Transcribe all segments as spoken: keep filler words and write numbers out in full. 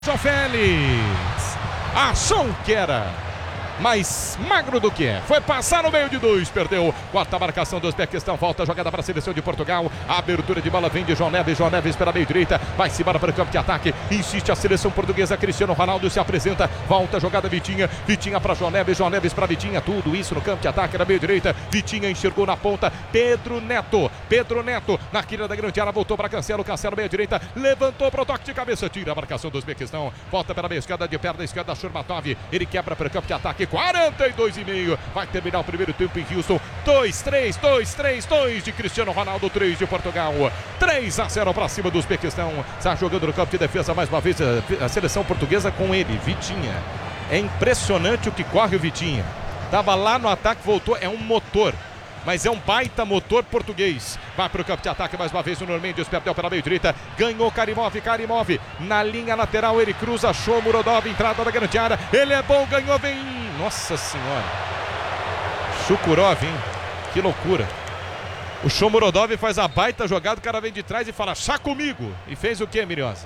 João Félix achou que era mais magro do que é. Foi passar no meio de dois, perdeu. Quarta marcação do Uzbequistão, volta a jogada para a seleção de Portugal. A abertura de bola vem de João Neves. João Neves pela meio direita, vai-se embora para o campo de ataque. Insiste a seleção portuguesa. Cristiano Ronaldo se apresenta, volta a jogada Vitinha. Vitinha para João Neves, João Neves para Vitinha. Tudo isso no campo de ataque na meio direita. Vitinha enxergou na ponta. Pedro Neto, Pedro Neto na quina da grande área, voltou para Cancelo. Cancelo meia direita, levantou para o toque de cabeça, tira a marcação do Uzbequistão. Volta pela meia esquerda, de perna esquerda, Shurmatov. Ele quebra para o campo de ataque. quarenta e dois e meio. Vai terminar o primeiro tempo em Houston. dois, três, dois, três, dois de Cristiano Ronaldo, três de Portugal. três a zero para cima do Uzbequistão. Está jogando no campo de defesa mais uma vez a, a seleção portuguesa com ele, Vitinha. É impressionante o que corre o Vitinha. Tava lá no ataque, voltou, é um motor. Mas é um baita motor português. Vai para o campo de ataque mais uma vez o Nuno Mendes, perdeu pela meio direita, ganhou Karimov, Karimov na linha lateral, ele cruza, achou Murodov, entrada da grande área, ele é bom, ganhou, vem, nossa senhora, Shukurov, hein, que loucura. O Shomurodov faz a baita jogada, o cara vem de trás e fala, chá comigo, e fez o que, Miriosa?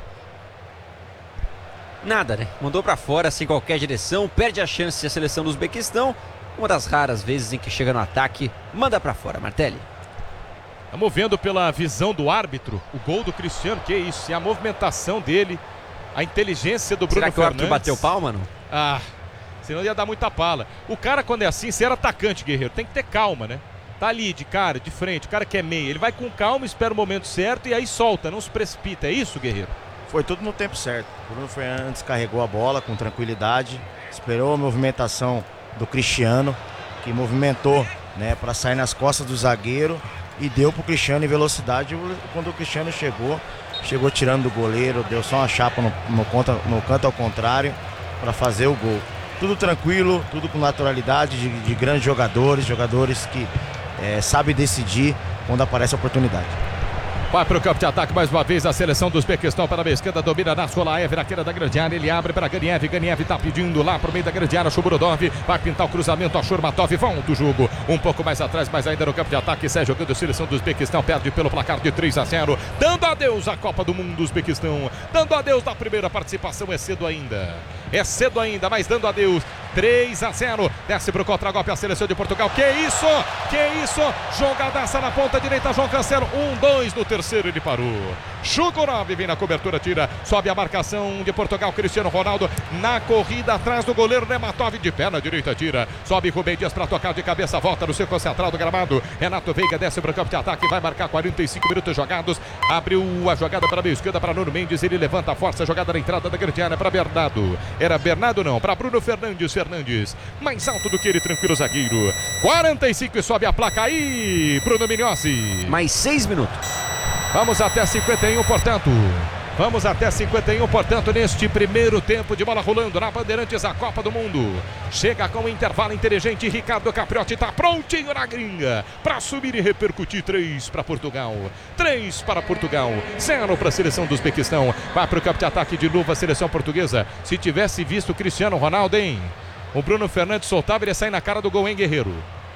Nada, né, mandou para fora sem qualquer direção, perde a chance a seleção do Uzbequistão. Uma das raras vezes em que chega no ataque, manda pra fora, Martelli. Estamos vendo pela visão do árbitro o gol do Cristiano, que é isso, e a movimentação dele, a inteligência do Bruno Será que Fernandes. o árbitro bateu palma, não? Ah, senão ia dar muita pala. O cara, quando é assim, se era atacante, Guerreiro, tem que ter calma, né? Tá ali de cara, de frente, o cara que é meia, ele vai com calma, espera o momento certo e aí solta, não se precipita. É isso, Guerreiro? Foi tudo no tempo certo. O Bruno Fernandes carregou a bola com tranquilidade, esperou a movimentação do Cristiano, que movimentou, né, para sair nas costas do zagueiro e deu pro Cristiano em velocidade. Quando o Cristiano chegou, chegou tirando do goleiro, deu só uma chapa no, no, conta, no canto ao contrário para fazer o gol. Tudo tranquilo, tudo com naturalidade de, de grandes jogadores, jogadores que é, sabem decidir quando aparece a oportunidade. Vai para o campo de ataque mais uma vez a seleção do Uzbequistão pela meia esquerda, domina Nassolaev na queira da grande área, ele abre para Ganiev, Ganiev tá pedindo lá pro meio da grande área, Shomurodov vai pintar o cruzamento, a Shurmatov, volta o jogo, um pouco mais atrás, mas ainda no campo de ataque, sai jogando a seleção do Uzbequistão, perde pelo placar de três a zero, dando adeus à Copa do Mundo do Uzbequistão, dando adeus da primeira participação, é cedo ainda, é cedo ainda, mas dando adeus, três a zero, desce pro contra-golpe a seleção de Portugal, que isso, que isso, jogadaça na ponta direita, João Cancelo, um, dois no terceiro, ele parou, Shukurov vem na cobertura, tira, sobe a marcação de Portugal, Cristiano Ronaldo na corrida atrás do goleiro Nematov, de perna direita, tira, sobe Rubem Dias para tocar de cabeça, volta no círculo central do gramado, Renato Veiga desce pro campo de ataque, vai marcar quarenta e cinco minutos jogados, abriu a jogada para a meia esquerda para Nuno Mendes, ele levanta a força, jogada na entrada da grande área para Bernardo, era Bernardo não, para Bruno Fernandes, Fernandes, mais alto do que ele, tranquilo zagueiro, quarenta e cinco e sobe a placa aí, Bruno Mignozzi. Mais seis minutos. Vamos até cinquenta e um, portanto. Vamos até cinquenta e um, portanto, neste primeiro tempo de bola rolando na Bandeirantes, a Copa do Mundo. Chega com o intervalo inteligente, Ricardo Capriotti está prontinho na gringa para subir e repercutir. Três para Portugal, três para Portugal, zero para a seleção do Uzbequistão. Vai para o campo de ataque de novo a seleção portuguesa. Se tivesse visto o Cristiano Ronaldo, hein? O Bruno Fernandes soltava, ele ia sair na cara do gol, hein, Guerreiro?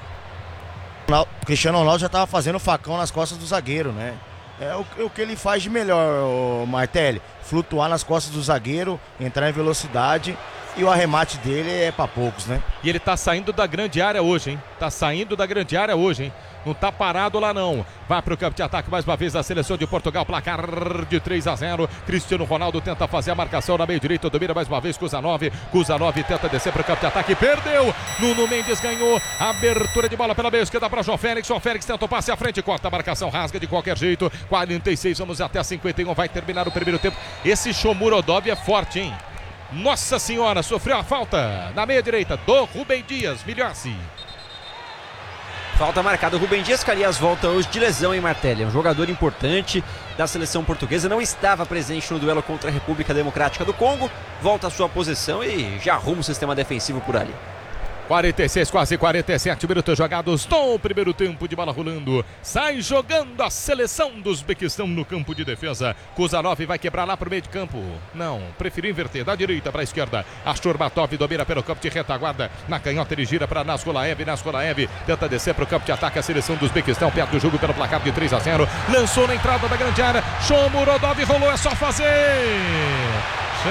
O Cristiano Ronaldo já estava fazendo facão nas costas do zagueiro, né? É o, o que ele faz de melhor, o Martelli, flutuar nas costas do zagueiro, entrar em velocidade, e o arremate dele é para poucos, né? E ele tá saindo da grande área hoje, hein? Tá saindo da grande área hoje, hein? Não tá parado lá não. Vai pro campo de ataque mais uma vez a seleção de Portugal, placar de três a zero. Cristiano Ronaldo tenta fazer a marcação na meio direita, domina mais uma vez, Kuzanov. Kuzanov tenta descer pro campo de ataque, perdeu. Nuno Mendes ganhou, abertura de bola pela meia esquerda para João Félix. João Félix tenta o passe à frente, corta a marcação, rasga de qualquer jeito. quarenta e seis, vamos até cinquenta e um, vai terminar o primeiro tempo. Esse Shomurodov é forte, hein? Nossa senhora, sofreu a falta na meia direita do Rubem Dias, Mignozzi. Falta marcada, o Rubem Dias, que aliás volta hoje de lesão, em Martelli. É um jogador importante da seleção portuguesa, não estava presente no duelo contra a República Democrática do Congo. Volta à sua posição e já arruma o sistema defensivo por ali. quarenta e seis, quase quarenta e sete minutos jogados no primeiro tempo de bola rolando. Sai jogando a seleção do Uzbequistão no campo de defesa. Kuzanov vai quebrar lá para o meio de campo. Não, preferiu inverter da direita para a esquerda. A Shurmatov domina pelo campo de retaguarda. Na canhota ele gira para Nassolaev. Nassolaev tenta descer para o campo de ataque. A seleção do Uzbequistão perto do jogo pelo placar de três a zero. Lançou na entrada da grande área. Shomurodov rolou, é só fazer.